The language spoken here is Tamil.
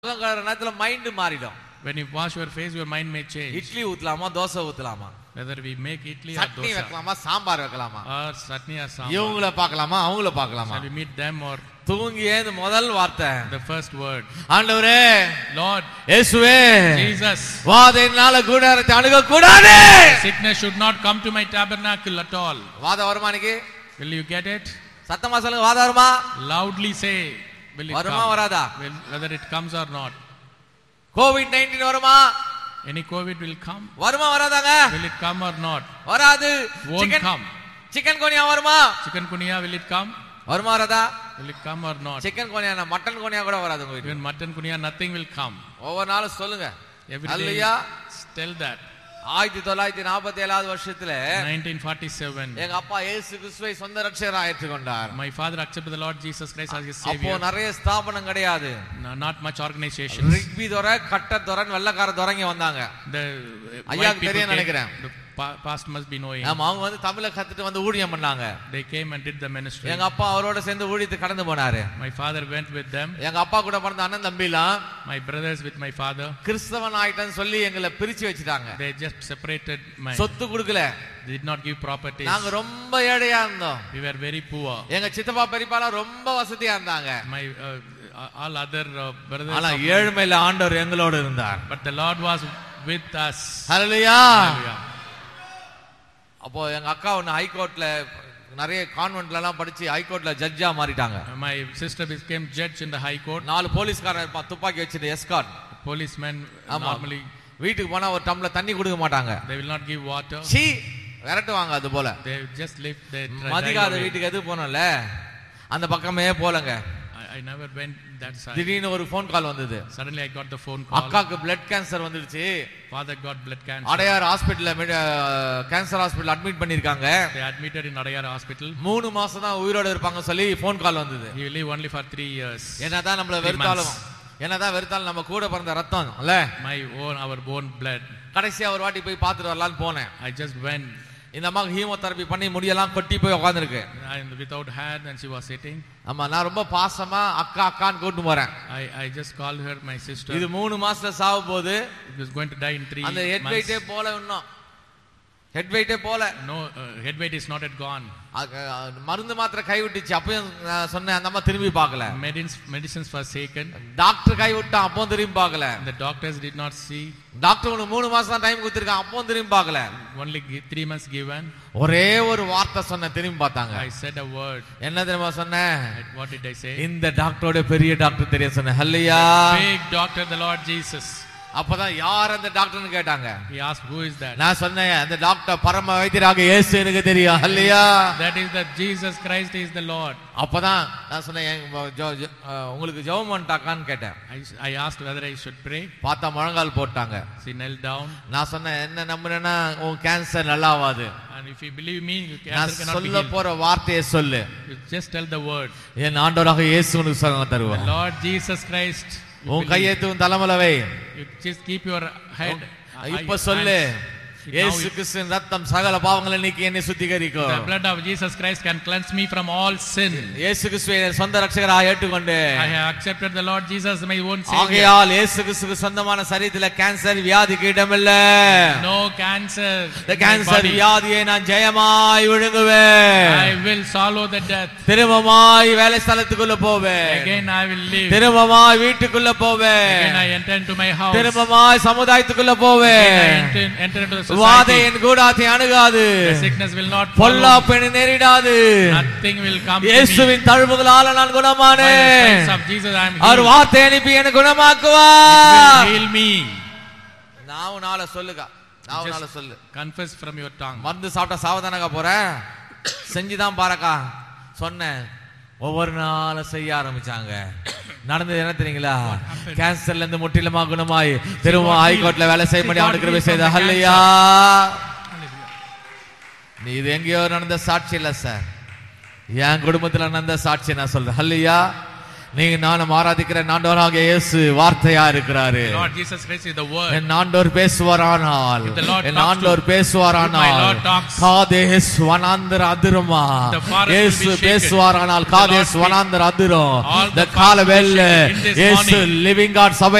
நேரத்துல மைண்ட் மாறிடும். When you wash your face, your mind may change. Idli ஊத்தலாமா dosa ஊத்தலாமா, Whether we make idli or chutney dosa, வைக்கலாமா சாம்பார் வைக்கலாமா, or chutney or sambar, இவங்கள பார்க்கலாமா அவங்கள பார்க்கலாமா. shall we meet them or தூங்கியே முதல் வார்த்தை the first word? ஆண்டவரே Lord இயேசுவே Jesus, வாதையினால கூடாரத்தை அணுக கூடாது. sickness should not come to my tabernacle at all. வாதம் வருமா இன்னைக்கு? Will you get it? சத்தமா சொல்லுங்க, வாதம் வருமா? Loudly say, will it வருமா come? வராதா? Whether it comes or not. COVID-19 வருமா? Any COVID will come. வருமா வராதாங்க? Will it come or not? வராது. Won't come. சிக்கன் கோனியா வருமா? Chikungunya, will it come? வருமா வராதா? Will it come or not? Chicken கோனியா mutton கோனியா கூட வராது உங்க வீட்டுக்கு. Even mutton kunya, nothing will come. ஒவ்வொரு நாளும் சொல்லுங்க. Every day, hallelujah. tell that. 1947 வருஷத்துல 1947, எங்க அப்பா இயேசு கிறிஸ்துவை சொந்த ரட்சகராக ஏற்றுக்கொண்டார். my father accepted the Lord Jesus Christ as his அப்போ savior. நிறைய ஸ்தாபனம் கிடையாது. Not much organizations. ரிக்பி துரை கட்ட துரைன்னு வெள்ளக்கார துரைங்க வந்தாங்க. The ஐயாக்கு தெரியும் நினைக்கிறேன். the past must be knowing. ஆமா, அவங்க வந்து தமிழை கத்துட்டு வந்து ஊழியம் பண்ணாங்க. They came and did the ministry. எங்க அப்பா அவரோட சேர்ந்து ஊழியத்தை கடந்து போனாரு. My father went with them. எங்க அப்பா கூட பிறந்த அண்ணன் தம்பிலாம் My brothers with my father. கிறிஸ்தவன் ஆயிட்டன்னு சொல்லி எங்களை பிரிச்சு வச்சுட்டாங்க. They just separated. My சொத்து கொடுக்கல. They did not give properties. நாங்க ரொம்ப ஏழையா இருந்தோம். We were very poor. எங்க சித்தப்பா பெரியப்பாலாம் ரொம்ப வசதியா இருந்தாங்க. My all other brothers. ஆனா ஏழ்மையில ஆண்டவர் எங்களோட இருந்தார். But the Lord was with us. Hallelujah. Hallelujah. அப்போ எங்க அக்கா ஒன்னு ஹைகோர்ட்ல நிறைய கான்வென்ட்ல எல்லாம் படிச்சு ஹைகோர்ட்ல ஜட்ஜா மாறிட்டாங்க. My sister became judge in the high court. 4 போலீஸ்காரன் இருப்பான் துப்பாக்கி வச்சிட்டு எஸ்கார்ட். Policemen normally வீட்டுக்கு போனா ஒரு டம்ளர் தண்ணி கொடுக்க மாட்டாங்க. they will not give water. சீ விரட்டுவாங்க. அது போல They just leave their மதிகாத வீட்டுக்கு எது போனோம்ல அந்த பக்கமே போலங்க. I never went that side. திடீர்னு ஒரு ஃபோன் கால் வந்தது. Suddenly I got the phone call. அக்காக்கு blood கேன்சர் வந்துருச்சு. Father got blood cancer. Adyar ஹாஸ்பிடல்ல கேன்சர் ஹாஸ்பிடல் அட்மிட் பண்ணிருக்காங்க. They admitted in Adayar hospital. 3 மாசம் தான் உயிரோட இருப்பாங்க சொல்லி ஃபோன் கால் வந்தது. He will live only for 3 years. என்னதான் நம்மள வெறுத்தாலும் நம்ம கூட பிறந்த ரத்தம் இல்ல, our own blood. கடைசியா ஒரு வாட்டி போய் பார்த்துட்டு வரலாம்னு போனேன். I just went. இந்த அம்மா ஹீமோதெரபி பண்ணி முடியெல்லாம் கொட்டி போய் உட்கார்ந்திருக்கு. And without hand and she was sitting. ஆமா, நான் ரொம்ப பாசமா அக்கா அக்கான்னு கூட்டிட்டு போறேன். I just called her my sister. இது 3 மாசத்துல சாவ போகுது. It was going to die in 3 months. அந்த ஹெட் வெயிட்டே போல இன்னும் ஹெட் வெயிட்டே போல. No, head weight is not yet gone. மருந்து மாத்திரை கை விட்டுச்சு. அப்பயும் சொன்னேன் அந்த அம்மா திரும்பி பார்க்கல. Medicines was taken. டாக்டர் கை விட்டான், அப்பவும் திரும்பி பார்க்கல. The doctors did not see. Doctor உனக்கு 3 மாசம் தான் டைம் கொடுத்திருக்கான், அப்பவும் திரும்பி பார்க்கல. Only 3 months given. ஒரே ஒரு வார்த்தை சொன்ன, திரும்பி பார்த்தாங்க. I said a word. என்ன தெரியுமா சொன்னேன்? What did I say? இந்த டாக்டரோட பெரிய டாக்டர் தெரிய சொன்னேன். ஹல்லேலூயா. Big doctor, the Lord Jesus. அப்பதான் யார் அந்த டாக்டர்னு கேட்டாங்க. He asked, who is that? நான் சொன்னேன், அந்த டாக்டர் பரம வைத்தியராக இயேசு எனக்கு தெரியும். ஹல்லேலூயா. That is the Jesus Christ is the Lord. அப்பதான் நான் சொன்னேன், உங்களுக்கு ஜெபம் பண்ணட்டாக்கான்னு கேட்டேன். I asked whether I should pray. பார்த்தா முழங்கால் போட்டாங்க. She knelt down. நான் சொன்னேன், என்ன நம்புறேன்னா உன் cancer நல்லாவாது. And if you believe me, cancer நான் cannot be சொல்ல healed. போற வார்த்தையை சொல்லு. You just tell the word. என் ஆண்டவராக இயேசு உனக்கு சுகம் தருவார். Lord Jesus Christ. உன் கையேத்து உன் தலைமையில வை. You just keep your head. இப்ப சொல்லு, இயேசு கிறிஸ்துவின் ரத்தம் சகல பாவங்களை நீக்கி என்னை சுத்திகரிக்கும். The blood of Jesus Christ can cleanse me from all sin. இயேசு கிறிஸ்துவை சொந்த ரட்சகராக ஏற்றுக்கொண்டு I have accepted the Lord Jesus as my own savior. ஆகையால் இயேசு கிறிஸ்துவுக்கு சொந்தமான சரீரத்திலே கேன்சர் வியாதிக்கு இடமில்லை. No cancer. The cancer வியாதியை நான் ஜெயமாய் விழுங்குவேன். I will swallow the death. திரும்பமாய் வேலை ஸ்தலத்துக்குள்ள போவேன். Again I will live. திரும்பமாய் வீட்டுக்குள்ள போவேன். Again I enter into my house. திரும்பமாய் சமுதாயத்துக்குள்ள போவேன். Again I enter into the வாதை என் கூடாரத்தை அணுகாது. The sickness will not follow. பொல்லாப்பு என்னை நேரிடாது. Nothing will come to me. இயேசுவின் தழும்புகளால் நான் குணமானேன். By the stripes of Jesus I am healed. அவர் வார்த்தை அனுப்பி என்னை குணமாக்குவார். Heal me. நாவுனால சொல்லுங்க, நாவுனால சொல்லு. Confess from your tongue. மருந்து சாப்பிட்டா சாவதானக்கா போறேன், செஞ்சுதான் பாருக்கா சொன்னேன். ஒவ்வொரு நாளும் செய்ய ஆரம்பிச்சாங்க. நடந்தது என்ன தெரியுங்களா? கேன்சர்ல இருந்து முற்றிலுமா குணமாய் திரும்ப ஹைகோர்ட்ல வேலை செய்ய முடியும் அவனுக்கு கிருபை செய்த. ஹல்லேலூயா. நீ இது எங்கேயோ நடந்த சாட்சி இல்ல சார், என் குடும்பத்துல நடந்த சாட்சி நான் சொல்றேன். ஹல்லேலூயா. நீங்க நானும் ஆராதிக்கிற ஆண்டவராகிய இயேசு வார்த்தையா இருக்கிறாரு. Lord Jesus Christ is the word. என் ஆண்டவர் பேசுவாரானால், If the Lord N talks ஆண்டவர் to- பேசுவாரானால் if my Lord talks, Kadesh வனாந்தர அதிருமா. the forest will இயேசு be shaken. பேசுவாரானால் If the Lord Kadesh speaks, வனாந்தர அதிரும். all இந்த the கால forest will be வேளை shaken. In this இயேசு morning, லிவிங் காட் சபை